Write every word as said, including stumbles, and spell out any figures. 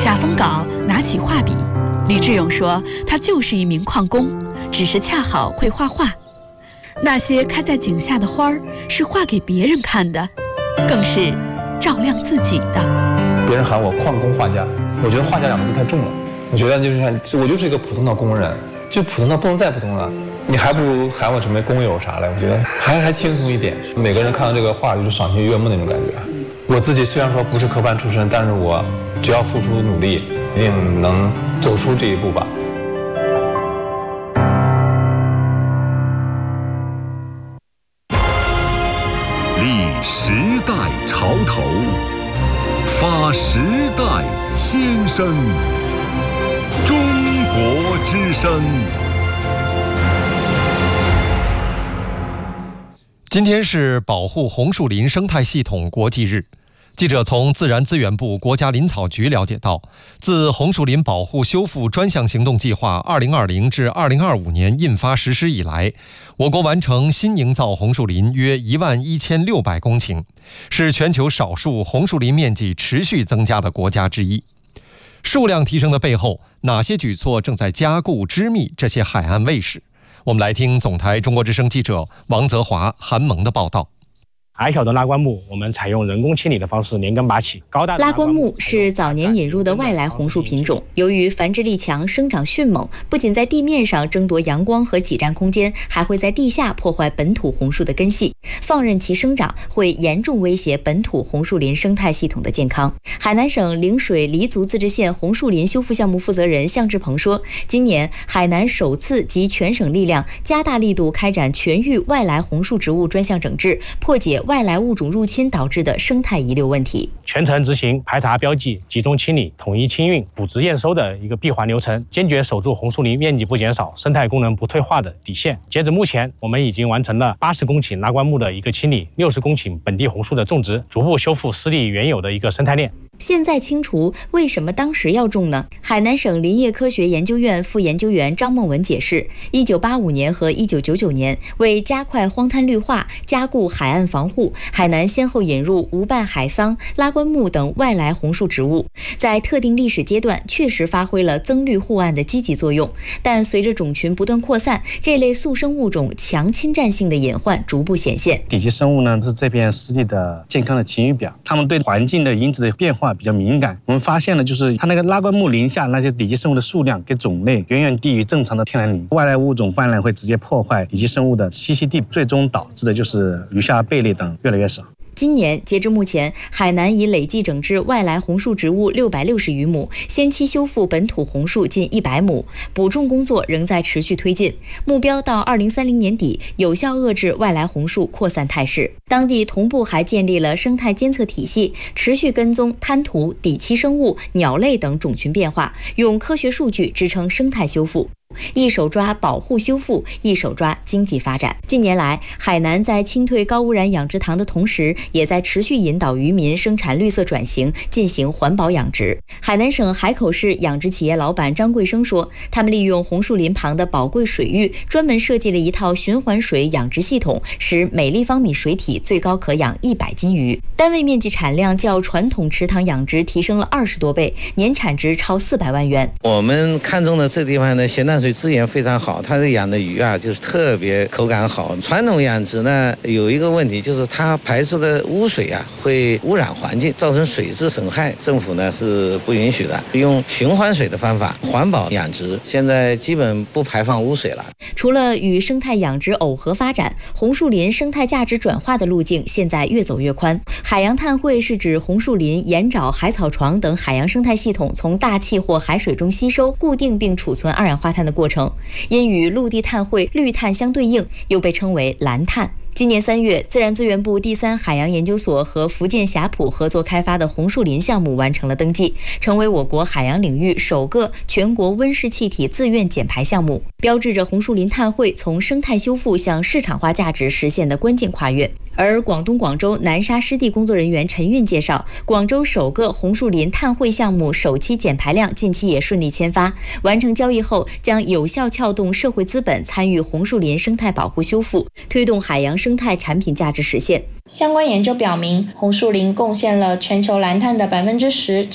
下封稿，拿起画笔。李志勇说，他就是一名矿工，只是恰好会画画。那些开在井下的花儿，是画给别人看的，更是照亮自己的。 别人喊我矿工画家，我觉得画家两个字太重了。我觉得就是看，我就是一个普通的工人，就普通到不能再普通了。你还不如喊我什么工友啥的，我觉得还还轻松一点。每个人看到这个画就是赏心悦目那种感觉。我自己虽然说不是科班出身，但是我只要付出努力，一定能走出这一步吧。 立时代潮头，发时代先声。中国之声。 今天是保护红树林生态系统国际日。记者从自然资源部国家林草局了解到，自红树林保护修复专项行动计划二零二零至二零二五年印发实施以来，我国完成新营造红树林约一万一千六百公顷，是全球少数红树林面积持续增加的国家之一。数量提升的背后，哪些举措正在加固织密这些海岸卫士？我们来听总台中国之声记者王泽华、韩萌的报道。 矮小的拉棺木，我们采用人工清理的方式连根拔起。高大的拉棺木是早年引入的外来红树品种，由于繁殖力强、生长迅猛，不仅在地面上争夺阳光和挤占空间，还会在地下破坏本土红树的根系。放任其生长，会严重威胁本土红树林生态系统的健康。海南省陵水黎族自治县红树林修复项目负责人向志鹏说，今年海南首次集全省力量，加大力度开展全域外来红树植物专项整治，破解外来物种入侵导致的生态遗留问题。 全程执行排查标记、集中清理、统一清运、补植验收的一个闭环流程，坚决守住红树林面积不减少、生态功能不退化的底线。截止目前，我们已经完成了八十公顷拉棺木的一个清理，六十公顷本地红树的种植，逐步修复湿地原有的一个生态链。 现在清除，为什么当时要种呢？海南省林业科学研究院副研究员张梦文解释，一九八五年和一九九九年，为加快荒滩绿化、加固海岸防护，海南先后引入无瓣海桑、拉棺木等外来红树植物，在特定历史阶段确实发挥了增绿护岸的积极作用。但随着种群不断扩散，这类速生物种强侵占性的隐患逐步显现。 底栖生物呢，是这片湿地的健康的晴雨表，它们对环境的因子的变化比较敏感。我们发现了，就是它那个拉棺木林下那些底栖生物的数量跟种类远远低于正常的天然林，外来物种泛滥会直接破坏底栖生物的栖息地，最终导致的就是鱼虾贝类等越来越少。 今年截至目前，海南已累计整治外来红树植物六百六十余亩，先期修复本土红树近一百亩，补种工作仍在持续推进，目标到二零三零年底有效遏制外来红树扩散态势。当地同步还建立了生态监测体系，持续跟踪滩涂、底栖生物、鸟类等种群变化，用科学数据支撑生态修复。一手抓保护修复，一手抓经济发展。近年来，海南在清退高污染养殖塘的同时，也在持续引导渔民生产绿色转型，进行环保养殖。海南省海口市养殖企业老板张贵生说，他们利用红树林旁的宝贵水域，专门设计了一套循环水养殖系统，使每立方米水体最高可养一百斤鱼，单位面积产量较传统池塘养殖提升了二十多倍，年产值超四百万元。 我们看中的这地方呢，咸淡水资源非常好，它这养的鱼啊，就是特别口感好。传统养殖呢，有一个问题，就是它排出的污水啊，会污染环境，造成水质损害，政府呢是不允许的。用循环水的方法，环保养殖，现在基本不排放污水了。 除了与生态养殖耦合发展，红树林生态价值转化的路径现在越走越宽。海洋碳汇是指红树林、盐沼、海草床等海洋生态系统从大气或海水中吸收、固定并储存二氧化碳的过程。因与陆地碳汇、绿碳相对应，又被称为蓝碳。今年三月，自然资源部第三海洋研究所和福建霞浦合作开发的红树林项目完成了登记，成为我国海洋领域首个全国温室气体自愿减排项目，标志着红树林碳汇从生态修复向市场化价值实现的关键跨越。而广东广州南沙湿地工作人员陈运介绍，广州首个红树林碳汇项目首期减排量近期也顺利签发，完成交易后将有效撬动社会资本参与红树林生态保护修复，推动海洋生态产品价值实现。 相关研究表明，红树林贡献了全球蓝碳的百分之十。